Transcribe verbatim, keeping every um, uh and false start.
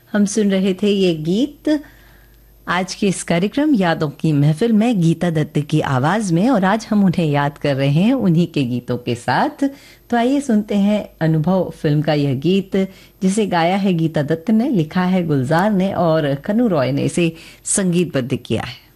हम सुन रहे थे ये गीत आज के इस कार्यक्रम यादों की महफिल में गीता दत्त की आवाज में, और आज हम उन्हें याद कर रहे हैं उन्हीं के गीतों के साथ। तो आइए सुनते हैं अनुभव फिल्म का यह गीत, जिसे गाया है गीता दत्त ने, लिखा है गुलजार ने और कनु रॉय ने इसे संगीतबद्ध किया है।